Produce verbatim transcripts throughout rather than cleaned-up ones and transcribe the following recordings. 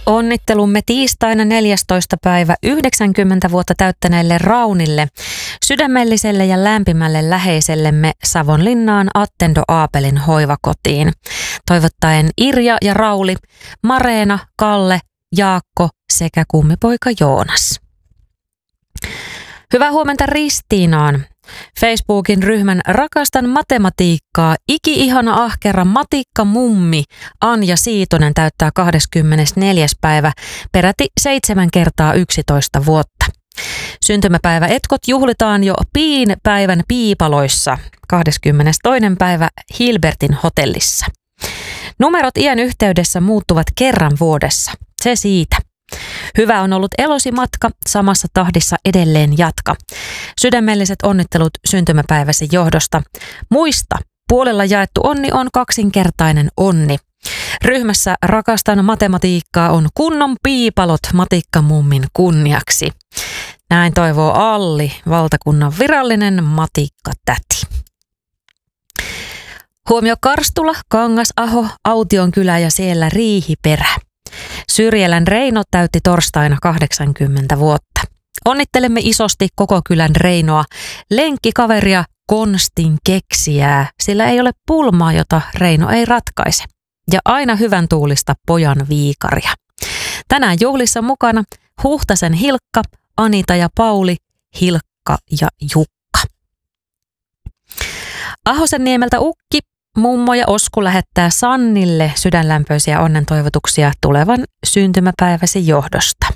Onnittelumme tiistaina neljästoista päivä yhdeksänkymmentä vuotta täyttäneelle Raunille, sydämelliselle ja lämpimälle läheisellemme Savonlinnaan Attendo Aapelin hoivakotiin. Toivottaen Irja ja Rauli, Mareena, Kalle, Jaakko sekä kummipoika Joonas. Hyvää huomenta Ristiinaan. Facebookin ryhmän Rakastan matematiikkaa iki-ihana ahkera matikka-mummi Anja Siitonen täyttää kahdeskymmenesneljäs päivä peräti seitsemän kertaa yksitoista vuotta. Syntymäpäivä etkot juhlitaan jo Piin päivän Piipaloissa kahdeskymmenestoinen päivä Hilbertin hotellissa. Numerot iän yhteydessä muuttuvat kerran vuodessa. Se siitä. Hyvä on ollut elosi matka, samassa tahdissa edelleen jatka. Sydämelliset onnittelut syntymäpäiväsi johdosta. Muista, puolella jaettu onni on kaksinkertainen onni. Ryhmässä Rakastan matematiikkaa on kunnon piipalot matikkamummin kunniaksi. Näin toivoo Alli, valtakunnan virallinen matikkatäti. Huomio Karstula, Kangasaho, Autionkylä ja siellä Riihiperä. Syrjälän Reino täytti torstaina kahdeksankymmentä vuotta. Onnittelemme isosti koko kylän Reinoa, lenkkikaveria, konstin keksijää, sillä ei ole pulmaa, jota Reino ei ratkaise. Ja aina hyvän tuulista pojan viikaria. Tänään juhlissa mukana Huhtasen Hilkka, Anita ja Pauli, Hilkka ja Jukka. Ahosen niemeltä Ukki, mummo ja Osku lähettää Sannille sydänlämpöisiä onnentoivotuksia tulevan syntymäpäiväsi johdosta.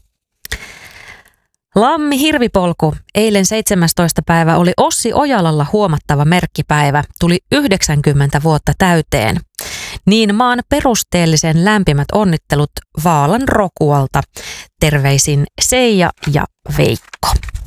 Lammi Hirvipolku, eilen seitsemästoista päivä oli Ossi Ojalalla huomattava merkkipäivä, tuli yhdeksänkymmentä vuotta täyteen. Niin maan perusteellisen lämpimät onnittelut Vaalan Rokualta. Terveisin Seija ja Veikko.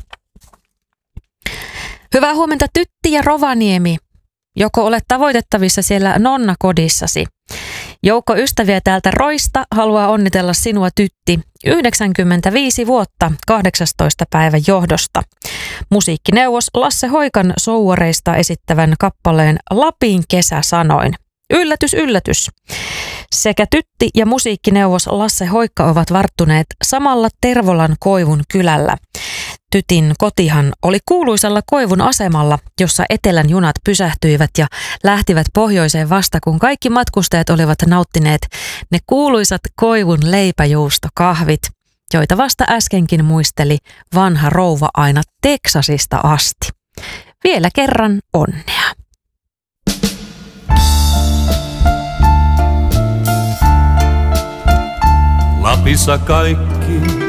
Hyvää huomenta Tytti ja Rovaniemi. Joko olet tavoitettavissa siellä nonnakodissasi? Joukko ystäviä täältä Roista haluaa onnitella sinua Tytti yhdeksänkymmentäviisi vuotta kahdeksastoista päivän johdosta. Musiikkineuvos Lasse Hoikan souareista esittävän kappaleen Lapin kesä sanoin. Yllätys, yllätys. Sekä Tytti ja musiikkineuvos Lasse Hoikka ovat varttuneet samalla Tervolan Koivun kylällä. Tytin kotihan oli kuuluisalla Koivun asemalla, jossa etelän junat pysähtyivät ja lähtivät pohjoiseen vasta, kun kaikki matkustajat olivat nauttineet ne kuuluisat Koivun leipäjuustokahvit, joita vasta äskenkin muisteli vanha rouva aina Teksasista asti. Vielä kerran onnea. Lapissa kaikki